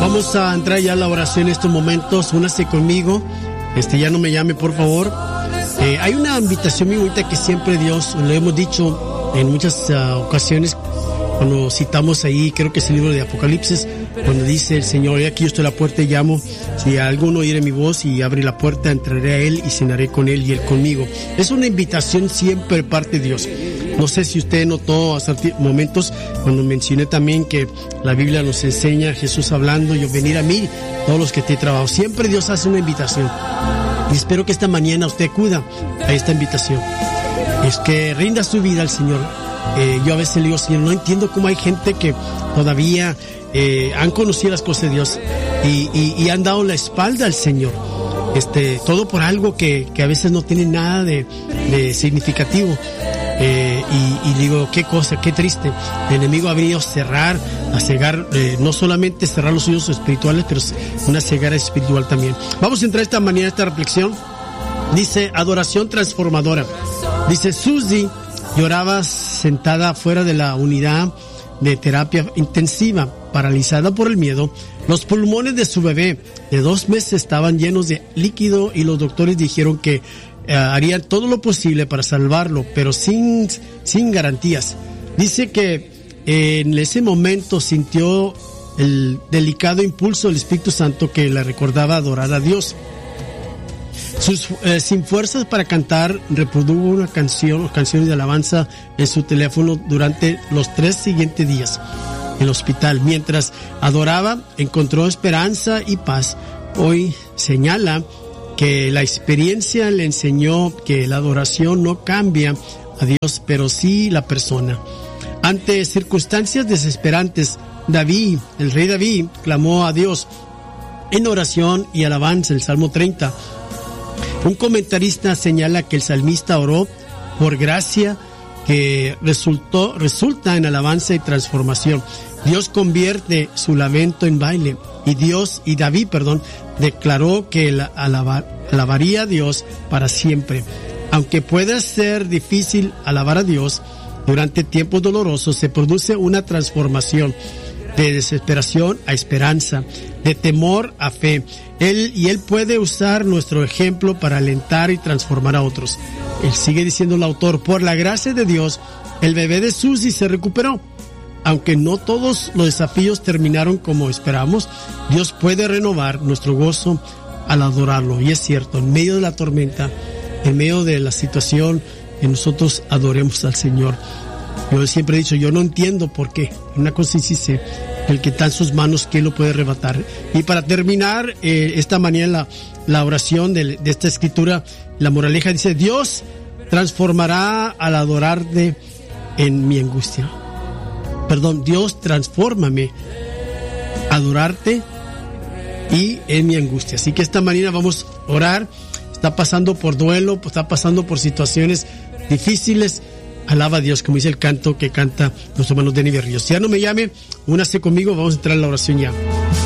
Vamos a entrar ya a la oración en estos momentos. Únase conmigo. Ya no me llame, por favor. Hay una invitación muy bonita que siempre Dios, lo hemos dicho en muchas ocasiones, cuando citamos ahí, creo que es el libro de Apocalipsis, cuando dice el Señor: aquí yo estoy a la puerta y llamo, si alguno oye mi voz y abre la puerta, entraré a él y cenaré con él y él conmigo. Es una invitación siempre de parte de Dios. No sé si usted notó hace momentos cuando mencioné también que la Biblia nos enseña, Jesús hablando, yo venir a mí, todos los que te trabajo. Siempre Dios hace una invitación. Y espero que esta mañana usted acuda a esta invitación. Es que rinda su vida al Señor. Yo a veces le digo: Señor, no entiendo cómo hay gente que todavía han conocido las cosas de Dios y han dado la espalda al Señor. Todo por algo que a veces no tiene nada de significativo. Y digo, qué cosa, qué triste. El enemigo ha venido a cegar, no solamente cerrar los oídos espirituales, pero una ceguera espiritual también. Vamos a entrar esta mañana a esta reflexión. Dice: adoración transformadora. Dice: Suzy lloraba sentada fuera de la unidad de terapia intensiva, paralizada por el miedo. Los pulmones de su bebé de 2 meses estaban llenos de líquido y los doctores dijeron que harían todo lo posible para salvarlo, pero sin garantías. Dice que en ese momento sintió el delicado impulso del Espíritu Santo que le recordaba adorar a Dios. Sin fuerzas para cantar, reprodujo una canciones de alabanza en su teléfono durante los 3 siguientes días en el hospital. Mientras adoraba, encontró esperanza y paz. Hoy señala que la experiencia le enseñó que la adoración no cambia a Dios, pero sí la persona. Ante circunstancias desesperantes, David, el rey David, clamó a Dios en oración y alabanza, el Salmo 30. Un comentarista señala que el salmista oró por gracia que resulta en alabanza y transformación. Dios convierte su lamento en baile y David declaró que alabaría a Dios para siempre. Aunque pueda ser difícil alabar a Dios durante tiempos dolorosos, se produce una transformación de desesperación a esperanza, de temor a fe. Él puede usar nuestro ejemplo para alentar y transformar a otros. Él sigue diciendo el autor: por la gracia de Dios, el bebé de Suzy se recuperó. Aunque no todos los desafíos terminaron como esperamos, Dios puede renovar nuestro gozo al adorarlo. Y es cierto, en medio de la tormenta, en medio de la situación, que nosotros adoremos al Señor. Yo siempre he dicho, yo no entiendo por qué. Una cosa sí sé, el que está en sus manos, ¿quién lo puede arrebatar? Y para terminar esta mañana la oración de esta escritura, la moraleja dice: Dios transformará al adorarte en mi angustia. Dios transfórmame, adorarte y en mi angustia. Así que esta mañana vamos a orar. Está pasando por duelo, está pasando por situaciones difíciles. Alaba a Dios, como dice el canto que canta nuestro hermano Denny Berríos. Ya no me llame, únase conmigo, vamos a entrar en la oración ya.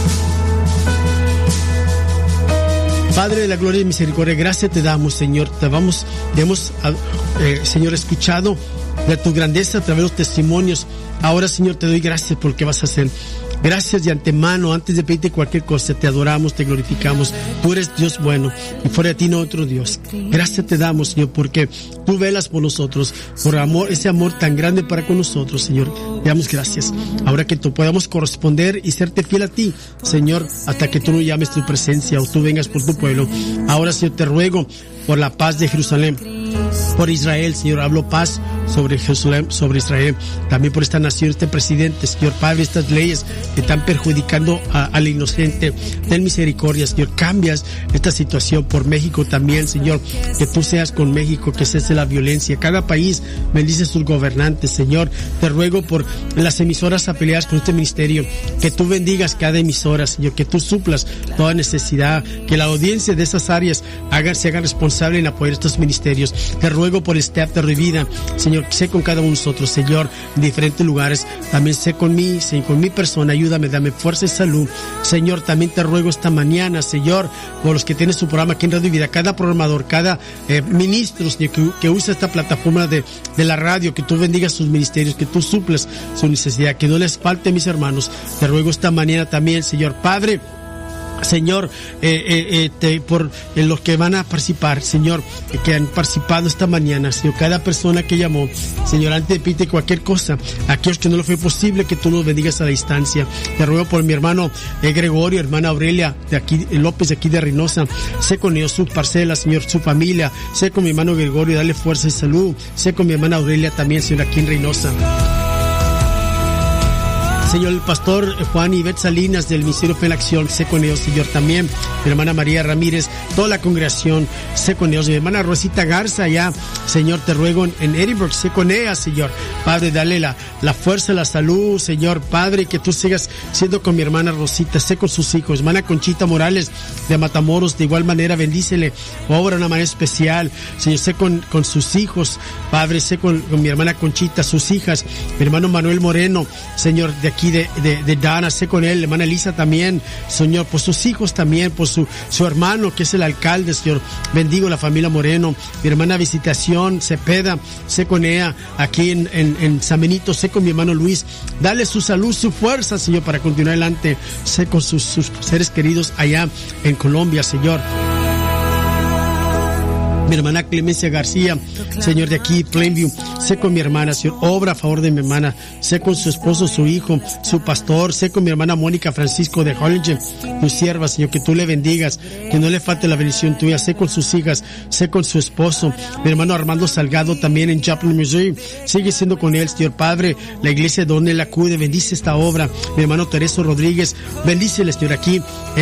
Padre de la gloria y misericordia, gracias te damos, Señor. Hemos Señor, escuchado de tu grandeza a través de los testimonios. Ahora, Señor, te doy gracias por lo que vas a hacer. Gracias de antemano, antes de pedirte cualquier cosa, te adoramos, te glorificamos. Tú eres Dios bueno y fuera de ti no otro Dios. Gracias te damos, Señor, porque tú velas por nosotros, por amor, ese amor tan grande para con nosotros, Señor. Te damos gracias. Ahora que tú podamos corresponder y serte fiel a ti, Señor, hasta que tú no llames tu presencia o tú vengas por tu pueblo. Ahora, Señor, te ruego por la paz de Jerusalén, por Israel, Señor, hablo paz sobre Jerusalén, sobre Israel, también por esta nación, este presidente, Señor Padre, estas leyes que están perjudicando al inocente. Ten misericordia, Señor, cambias esta situación por México también, Señor, que tú seas con México, que cese la violencia. Cada país bendice sus gobernantes, Señor. Te ruego por las emisoras afiliadas con este ministerio, que tú bendigas cada emisora, Señor, que tú suplas toda necesidad, que la audiencia de esas áreas se haga responsable en apoyar estos ministerios. Te ruego por este staff de Revida, Señor, sé con cada uno de nosotros, Señor, en diferentes lugares. También sé con mí, Señor, con mi persona, ayúdame, dame fuerza y salud. Señor, también te ruego esta mañana, Señor, por los que tienen su programa aquí en Radio Vida, cada programador, cada ministro, Señor, que usa esta plataforma de la radio, que tú bendigas sus ministerios, que tú suples su necesidad, que no les falte, mis hermanos. Te ruego esta mañana también, Señor Padre, Señor, por los que van a participar, Señor, que han participado esta mañana, Señor, cada persona que llamó, Señor, antes de pedirte cualquier cosa, aquellos que no lo fue posible, que tú los bendigas a la distancia. Te ruego por mi hermano Gregorio, hermana Aurelia, de aquí, López, de aquí de Reynosa, sé con ellos, su parcela, Señor, su familia, sé con mi hermano Gregorio, dale fuerza y salud, sé con mi hermana Aurelia también, Señor, aquí en Reynosa. Señor, el pastor Juan y Ivette Salinas del Ministerio Fe en Acción, sé con ellos, Señor, también. Mi hermana María Ramírez, toda la congregación, sé con ellos. Mi hermana Rosita Garza, allá, Señor, te ruego en Edinburgh, sé con ella, Señor. Padre, dale la fuerza, la salud, Señor. Padre, que tú sigas siendo con mi hermana Rosita, sé con sus hijos. Hermana Conchita Morales de Matamoros, de igual manera, bendícele, obra de una manera especial. Señor, sé con sus hijos. Padre, sé con mi hermana Conchita, sus hijas. Mi hermano Manuel Moreno, Señor, de aquí de Dana, sé con él, hermana Elisa también, Señor, por sus hijos también, por su hermano que es el alcalde, Señor, bendigo la familia Moreno. Mi hermana Visitación Cepeda, sé con ella aquí en San Benito, sé con mi hermano Luis, dale su salud, su fuerza, Señor, para continuar adelante, sé con sus seres queridos allá en Colombia, Señor. Mi hermana Clemencia García, Señor, de aquí, Plainview, sé con mi hermana, Señor, obra a favor de mi hermana, sé con su esposo, su hijo, su pastor, sé con mi hermana Mónica Francisco de Hollingen, tu sierva, Señor, que tú le bendigas, que no le falte la bendición tuya, sé con sus hijas, sé con su esposo, mi hermano Armando Salgado también en Joplin, Missouri, sigue siendo con él, Señor Padre, la iglesia donde él acude, bendice esta obra, mi hermano Tereso Rodríguez, bendícele, Señor, aquí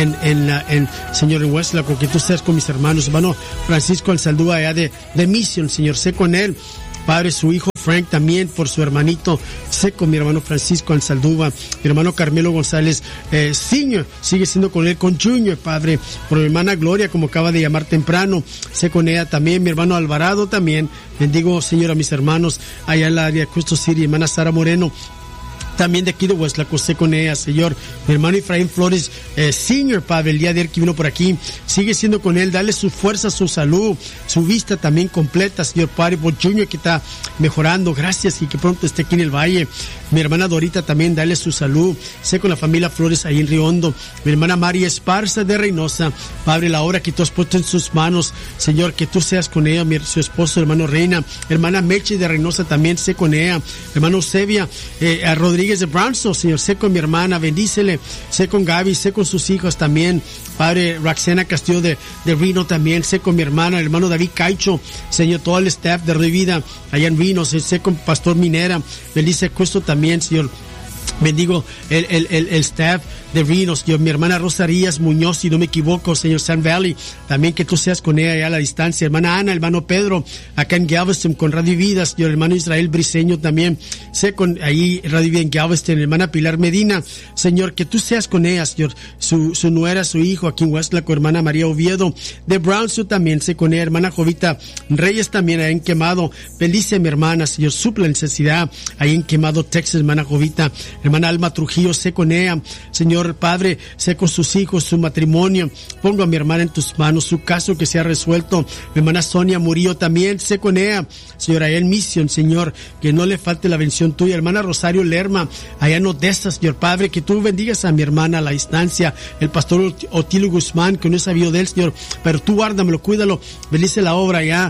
Señor, en Westlaco, que tú seas con mis hermanos, hermano Francisco Alzaldúa, allá de Mission, Señor, sé con él. Padre, su hijo Frank también, por su hermanito, sé con mi hermano Francisco Alzaldúa, mi hermano Carmelo González Senior, sigue siendo con él, con Junior, Padre, por mi hermana Gloria, como acaba de llamar temprano, sé con ella también, mi hermano Alvarado también, bendigo, Señor, a mis hermanos allá en la área de Custo City, hermana Sara Moreno, también de aquí de Westlaco, sé con ella, Señor. Mi hermano Efraín Flores Senior, Padre, el día de ayer que vino por aquí, sigue siendo con él, dale su fuerza, su salud, su vista también completa, Señor Padre, por Junior que está mejorando, gracias, y que pronto esté aquí en el Valle. Mi hermana Dorita también, dale su salud, sé con la familia Flores ahí en Río Hondo. Mi hermana María Esparza de Reynosa, Padre, la obra que tú has puesto en sus manos, Señor, que tú seas con ella, su esposo, hermano Reina, hermana Meche de Reynosa también, sé con ella, hermano Eusebia, a Rodríguez de Brownsville, Señor, sé con mi hermana, bendícele, sé con Gaby, sé con sus hijos también, Padre, Roxana Castillo de Reno también, sé con mi hermana, el hermano David Caicho, Señor, todo el staff de Revida allá en Reno, sé con Pastor Minera, bendice Cuesto también, Señor. Bendigo el staff de Reno, Señor, mi hermana Rosarías Muñoz, si no me equivoco, Señor, Sun Valley, también que tú seas con ella allá a la distancia, hermana Ana, hermano Pedro, acá en Galveston con Radio Vida, Señor, hermano Israel Briseño también, sé con ahí Radio Vida en Galveston, hermana Pilar Medina, Señor, que tú seas con ella, Señor, su nuera, su hijo, aquí en Westlaco, hermana María Oviedo, de Brownsville también, sé con ella, hermana Jovita Reyes también, ahí en Quemado, bendice a mi hermana, Señor, suple la necesidad, ahí en Quemado, Texas, hermana Jovita, hermana Alma Trujillo, sé con ella, Señor Padre, sé con sus hijos, su matrimonio, pongo a mi hermana en tus manos, su caso que se ha resuelto, mi hermana Sonia Murillo también, sé con ella, Señor, allá en Mission, Señor, que no le falte la bendición tuya, hermana Rosario Lerma, allá en Odessa, Señor Padre, que tú bendigas a mi hermana a la distancia, el pastor Otilio Guzmán, que no he sabido de él, Señor, pero tú guárdamelo, cuídalo, bendice la obra allá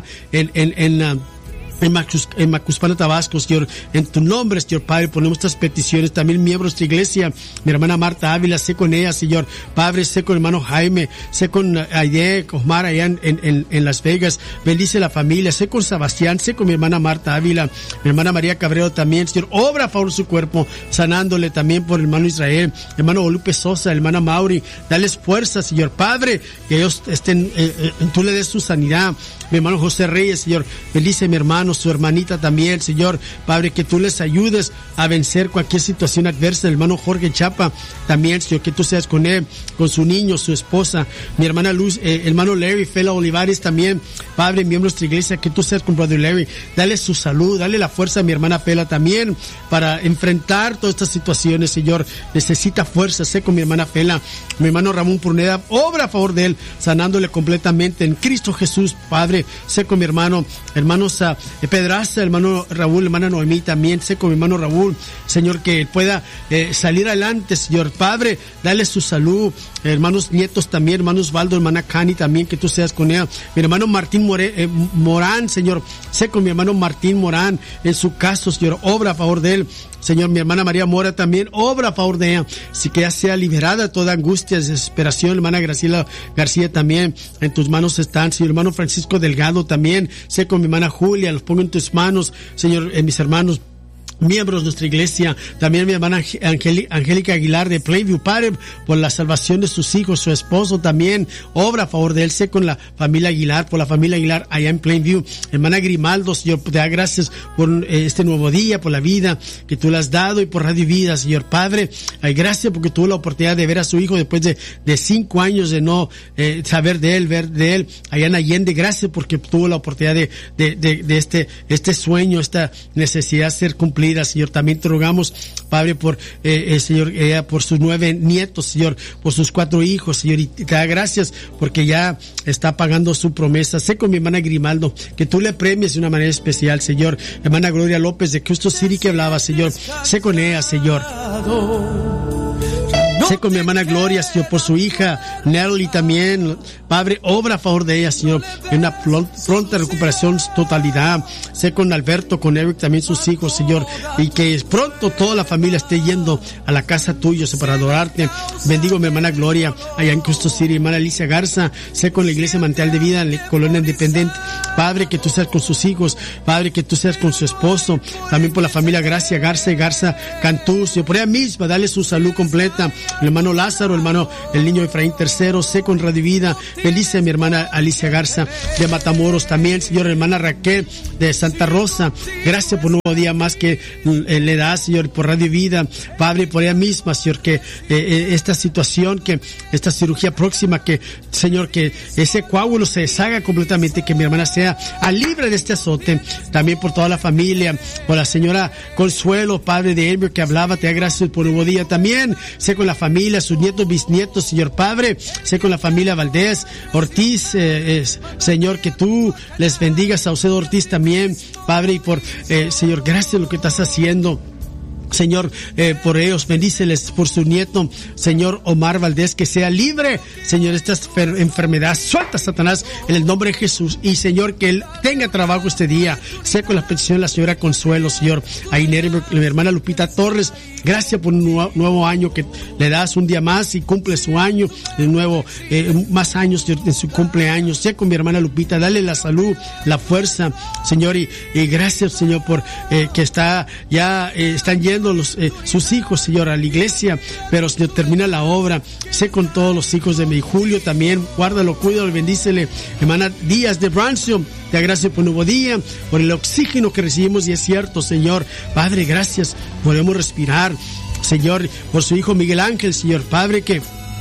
en Macuspana, Tabasco, Señor, en tu nombre, Señor Padre, ponemos estas peticiones, también miembros de tu iglesia, mi hermana Marta Ávila, sé con ella, Señor Padre, sé con el hermano Jaime, sé con Aide Osmar allá en Las Vegas, bendice la familia, sé con Sebastián, sé con mi hermana Marta Ávila, mi hermana María Cabrero también, Señor, obra a favor de su cuerpo, sanándole también por el hermano Israel, hermano Olupe Sosa, hermana Mauri, dales fuerza, Señor Padre, que ellos estén, tú le des su sanidad, mi hermano José Reyes, Señor, bendice a mi hermano hermano, su hermanita también, Señor, Padre, que tú les ayudes a vencer cualquier situación adversa. El hermano Jorge Chapa también, Señor, que tú seas con él, con su niño, su esposa, mi hermana Luz, hermano Larry Fela Olivares también, Padre, miembro de nuestra iglesia, que tú seas con Brother Larry, dale su salud, dale la fuerza a mi hermana Fela también, para enfrentar todas estas situaciones, Señor, necesita fuerza, sé con mi hermana Fela, mi hermano Ramón Pruneda, obra a favor de él, sanándole completamente en Cristo Jesús, Padre, sé con mi hermanos Pedraza, hermano Raúl, hermana Noemí también, sé con mi hermano Raúl, Señor, que pueda salir adelante, Señor, Padre, dale su salud, hermanos nietos también, hermanos Valdo, hermana Cani también, que tú seas con ella, mi hermano Martín Morán, Señor, sé con mi hermano Martín Morán, en su caso, Señor, obra a favor de él, Señor, mi hermana María Mora también, obra a favor de ella, si que ella sea liberada de toda angustia, desesperación, hermana Graciela García también, en tus manos están, Señor, hermano Francisco Delgado también, sé con mi hermana Julia, los pongo en tus manos, Señor, mis hermanos, miembros de nuestra iglesia, también mi hermana Angélica Aguilar de Plainview, Padre, por la salvación de sus hijos, su esposo también, obra a favor de él, sé con la familia Aguilar, por la familia Aguilar allá en Plainview, hermana Grimaldo, Señor, te da gracias por este nuevo día, por la vida que tú le has dado y por Radio Vida, Señor, Padre, hay gracias porque tuvo la oportunidad de ver a su hijo después de 5 años de no saber de él, ver de él allá en Allende, gracias porque tuvo la oportunidad de este sueño, esta necesidad de ser cumplida. Señor, también te rogamos, Padre, por Señor, por sus 9 nietos, Señor, por sus 4 hijos, Señor, y te da gracias porque ya está pagando su promesa. Sé con mi hermana Grimaldo, que tú le premies de una manera especial, Señor. Hermana Gloria López de Cristo City que hablaba, Señor, sé con ella, Señor. Sé con mi hermana Gloria, Señor, por su hija Nelly también, Padre, obra a favor de ella, Señor, en una pronta recuperación, totalidad. Sé con Alberto, con Eric también sus hijos, Señor, y que pronto toda la familia esté yendo a la casa tuya, Señor, para adorarte. Bendigo a mi hermana Gloria allá en Cristo City, hermana Alicia Garza, sé con la Iglesia Manantial de Vida en la Colonia Independiente, Padre, que tú seas con sus hijos, Padre, que tú seas con su esposo, también por la familia Gracia Garza y Garza Cantú, Señor, por ella misma, dale su salud completa. El hermano Lázaro, el niño Efraín III, sé con Radio Vida, bendice a mi hermana Alicia Garza de Matamoros también, Señor, hermana Raquel de Santa Rosa, gracias por un nuevo día más que le das, Señor, por Radio Vida, Padre, por ella misma, Señor, que esta situación, que esta cirugía próxima, que, Señor, que ese coágulo se deshaga completamente, que mi hermana sea libre de este azote, también por toda la familia, por la señora Consuelo, Padre de Elmer, que hablaba, te da gracias por un nuevo día, también sé con la familia, sus nietos, bisnietos, Señor Padre, sé con la familia Valdés, Ortiz, Señor, que tú les bendigas a usted Ortiz también, Padre, y por, Señor, gracias por lo que estás haciendo. Señor, por ellos, bendíceles por su nieto, Señor Omar Valdés, que sea libre, Señor, esta enfermedad, suelta Satanás en el nombre de Jesús, y Señor, que él tenga trabajo este día, sé con la petición de la señora Consuelo, Señor, a Inés, mi hermana Lupita Torres, gracias por un nuevo año que le das un día más y cumple su año, de nuevo, más años en su cumpleaños, sé con mi hermana Lupita, dale la salud, la fuerza, Señor, y gracias, Señor, por que están yendo sus hijos, Señor, a la iglesia, pero Señor, termina la obra, sé con todos los hijos de mi Julio también, guárdalo, cuídalo, bendícele, hermana Díaz de Brancio, te gracias por un nuevo día, por el oxígeno que recibimos, y es cierto, Señor, Padre, gracias, podemos respirar, Señor, por su hijo Miguel Ángel, Señor, Padre, que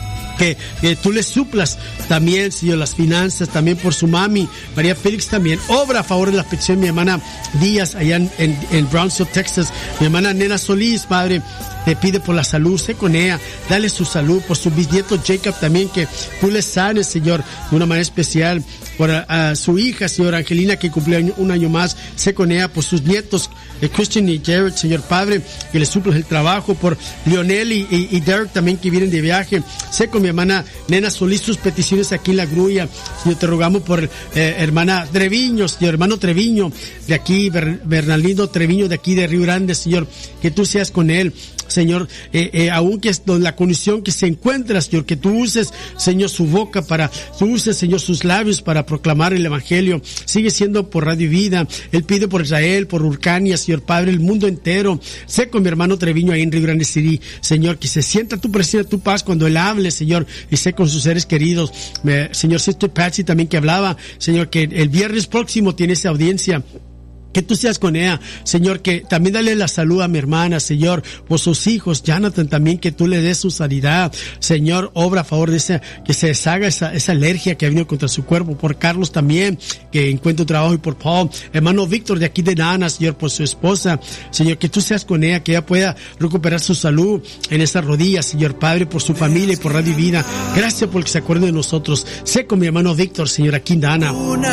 tú le suplas también, Señor, las finanzas, también por su mami, María Félix también, obra a favor de la petición de mi hermana Díaz, allá en Brownsville, Texas, mi hermana Nena Solís, Padre, te pide por la salud, sé con ella, dale su salud, por su bisnieto Jacob también, que tú le sanes, Señor, de una manera especial, por su hija, Señor, Angelina, que cumplió un año más, sé con ella, por sus nietos, Christian y Jared, Señor Padre, que le suplas el trabajo, por Lionel y Derek también, que vienen de viaje, sé con mi hermana Nena Solís, sus peticiones aquí en La Grulla, Señor, te rogamos por hermana Treviño, Señor, hermano Treviño, de aquí, Bernardino Treviño, de aquí de Río Grande, Señor, que tú seas con él, Señor, aunque es la condición que se encuentra, Señor, que tú uses, Señor, su boca tú uses, Señor, sus labios para proclamar el Evangelio, sigue siendo por Radio Vida, él pide por Israel, por Urcania, Señor Padre, el mundo entero, sé con mi hermano Treviño ahí en Río Grande City, Señor, que se sienta tu presencia, tu paz cuando él hable, Señor, y sé con sus seres queridos, Señor, Sister Patsy también que hablaba, Señor, que el viernes próximo tiene esa audiencia Que tú seas con ella, Señor, que también dale la salud a mi hermana, Señor, por sus hijos, Jonathan también, que tú le des su sanidad, Señor, obra a favor de que se deshaga esa alergia que ha venido contra su cuerpo, por Carlos también, que encuentre un trabajo, y por Paul, hermano Víctor de aquí de Nana, Señor, por su esposa, Señor, que tú seas con ella, que ella pueda recuperar su salud en esas rodillas, Señor Padre, por su familia y por Radio Vida. Gracias porque se acuerden de nosotros. Sé con mi hermano Víctor, Señor, aquí en Nana.